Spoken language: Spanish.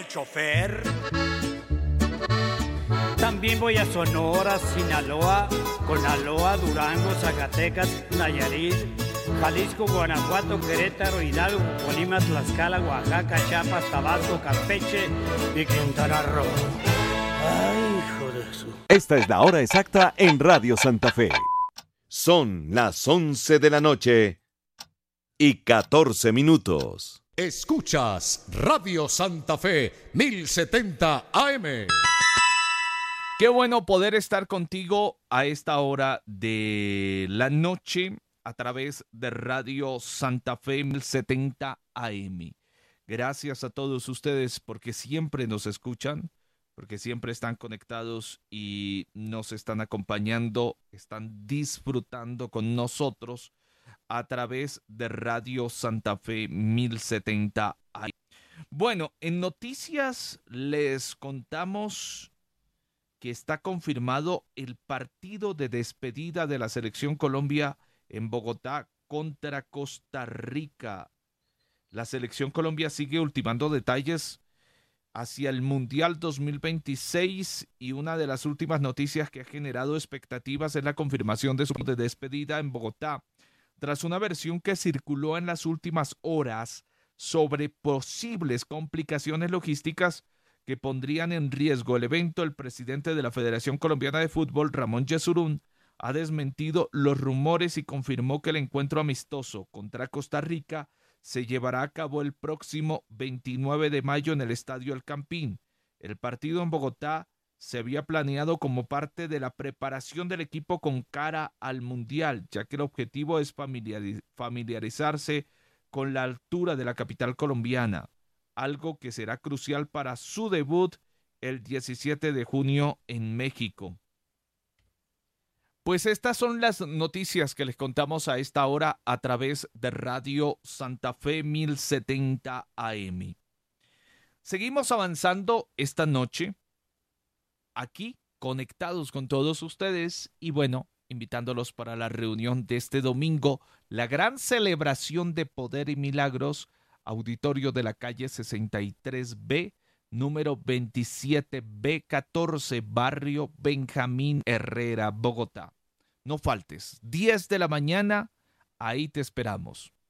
el chofer. También voy a Sonora, Sinaloa, Conaloa, Durango, Zacatecas, Nayarit, Jalisco, Guanajuato, Querétaro, Hidalgo, Colima, Tlaxcala, Oaxaca, Chiapas, Tabasco, Campeche y Quintana Roo. Ay, hijo de su... Esta es la hora exacta en Radio Santa Fe. Son las 11 de la noche y 14 minutos. Escuchas Radio Santa Fe 1070 AM. Qué bueno poder estar contigo a esta hora de la noche a través de Radio Santa Fe 1070 AM. Gracias a todos ustedes porque siempre nos escuchan, porque siempre están conectados y nos están acompañando, están disfrutando con nosotros a través de Radio Santa Fe 1070 AM. Bueno, en noticias les contamos que está confirmado el partido de despedida de la Selección Colombia en Bogotá contra Costa Rica. La Selección Colombia sigue ultimando detalles hacia el Mundial 2026 y una de las últimas noticias que ha generado expectativas es la confirmación de su despedida en Bogotá, tras una versión que circuló en las últimas horas sobre posibles complicaciones logísticas que pondrían en riesgo el evento. El presidente de la Federación Colombiana de Fútbol, Ramón Yesurún, ha desmentido los rumores y confirmó que el encuentro amistoso contra Costa Rica se llevará a cabo el próximo 29 de mayo en el Estadio El Campín. El partido en Bogotá se había planeado como parte de la preparación del equipo con cara al Mundial, ya que el objetivo es familiarizarse con la altura de la capital colombiana, algo que será crucial para su debut el 17 de junio en México. Pues estas son las noticias que les contamos a esta hora a través de Radio Santa Fe 1070 AM. Seguimos avanzando esta noche, aquí conectados con todos ustedes y bueno, invitándolos para la reunión de este domingo, la gran celebración de Poder y Milagros, auditorio de la calle 63B, número 27B14, barrio Benjamín Herrera, Bogotá. No faltes, 10 de la mañana, ahí te esperamos.